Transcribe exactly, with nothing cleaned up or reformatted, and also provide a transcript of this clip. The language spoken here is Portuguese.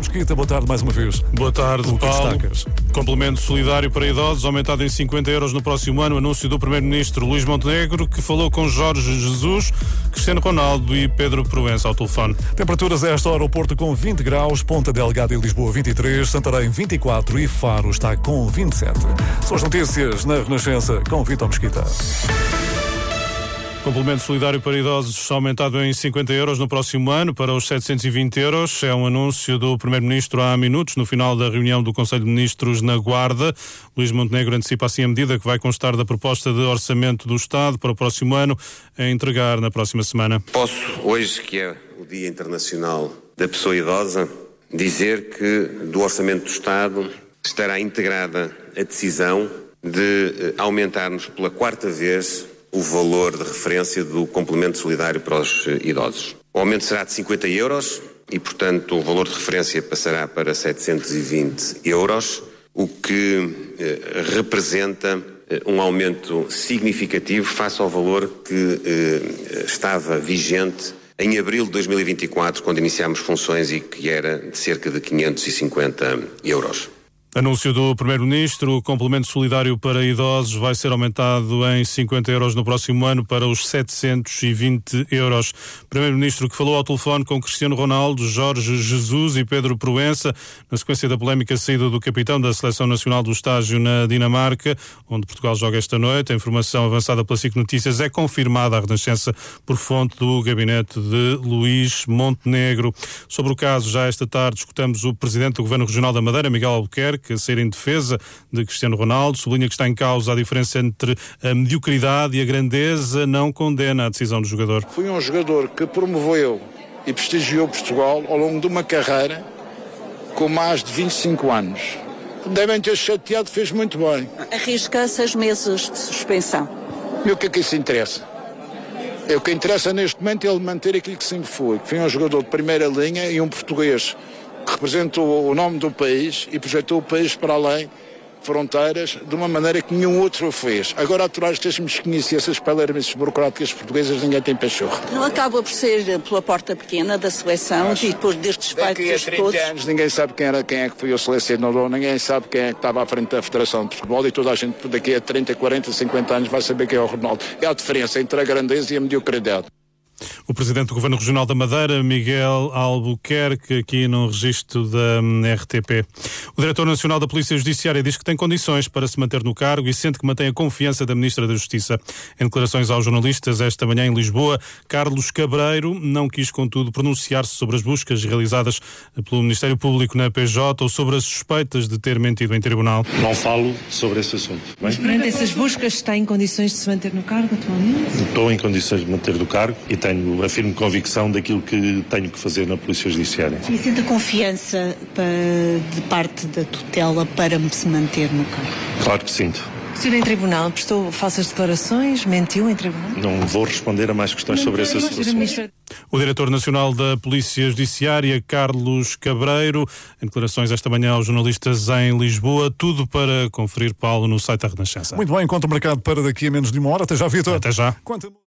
Mesquita, boa tarde mais uma vez. Boa tarde, O que Paulo. destacas? Complemento solidário para idosos, aumentado em cinquenta euros no próximo ano. Anúncio do Primeiro-Ministro Luís Montenegro, que falou com Jorge Jesus, Cristiano Ronaldo e Pedro Proença ao telefone. Temperaturas a esta hora, o Porto com vinte graus, Ponta Delgada e Lisboa vinte e três, Santarém vinte e quatro e Faro está com vinte e sete. São as notícias na Renascença com Vítor Mesquita. Complemento solidário para idosos aumentado em cinquenta euros no próximo ano para os setecentos e vinte euros. É um anúncio do Primeiro-Ministro há minutos, no final da reunião do Conselho de Ministros na Guarda. Luís Montenegro antecipa assim a medida que vai constar da proposta de orçamento do Estado para o próximo ano, a entregar na próxima semana. Posso, hoje que é o Dia Internacional da Pessoa Idosa, dizer que do Orçamento do Estado estará integrada a decisão de aumentarmos pela quarta vez o valor de referência do complemento solidário para os idosos. O aumento será de cinquenta euros e, portanto, o valor de referência passará para setecentos e vinte euros, o que eh, representa eh, um aumento significativo face ao valor que eh, estava vigente em abril de dois mil e vinte e quatro, quando iniciámos funções, e que era de cerca de quinhentos e cinquenta euros. Anúncio do Primeiro-Ministro, o complemento solidário para idosos vai ser aumentado em cinquenta euros no próximo ano para os setecentos e vinte euros. Primeiro-Ministro que falou ao telefone com Cristiano Ronaldo, Jorge Jesus e Pedro Proença, na sequência da polémica saída do capitão da Seleção Nacional do Estágio na Dinamarca, onde Portugal joga esta noite. A informação avançada pela S I C Notícias é confirmada à Renascença por fonte do gabinete de Luís Montenegro. Sobre o caso, já esta tarde escutamos o Presidente do Governo Regional da Madeira, Miguel Albuquerque, a sair em defesa de Cristiano Ronaldo, sublinha que está em causa a diferença entre a mediocridade e a grandeza, não condena a decisão do jogador. Foi um jogador que promoveu e prestigiou Portugal ao longo de uma carreira com mais de vinte e cinco anos. Devem ter chateado, fez muito bem. Arrisca seis meses de suspensão. E o que é que isso interessa? É o que interessa neste momento é ele manter aquilo que sempre foi, que foi um jogador de primeira linha e um português que representou o nome do país e projetou o país para além de fronteiras de uma maneira que nenhum outro o fez. Agora, aturar estas mesquinhices e essas palermices burocráticas portuguesas, ninguém tem pachorra. Não acaba por ser pela porta pequena da seleção, e depois destes feitos Daqui a trinta todos. anos ninguém sabe quem, era, quem é que foi o selecionador, ninguém sabe quem é que estava à frente da Federação de Futebol, e toda a gente daqui a trinta, quarenta, cinquenta anos vai saber quem é o Ronaldo. É a diferença entre a grandeza e a mediocridade. O Presidente do Governo Regional da Madeira, Miguel Albuquerque, aqui no registro da R T P. O Diretor Nacional da Polícia Judiciária diz que tem condições para se manter no cargo e sente que mantém a confiança da Ministra da Justiça. Em declarações aos jornalistas esta manhã em Lisboa, Carlos Cabreiro não quis, contudo, pronunciar-se sobre as buscas realizadas pelo Ministério Público na P J ou sobre as suspeitas de ter mentido em tribunal. Não falo sobre esse assunto. Bem? Mas perante essas buscas está em condições de se manter no cargo atualmente? Estou em condições de manter do cargo e tenho a firme convicção daquilo que tenho que fazer na Polícia Judiciária. E sente a confiança para, de parte da tutela para se manter no cargo? Claro que sinto. O senhor em tribunal prestou falsas declarações, mentiu em tribunal? Não vou responder a mais questões sobre esse assunto. O Diretor Nacional da Polícia Judiciária, Carlos Cabreiro, em declarações esta manhã aos jornalistas em Lisboa, tudo para conferir, Paulo, no site da Renascença. Muito bem, encontro marcado para daqui a menos de uma hora. Até já, Vítor. Até já. Quanto...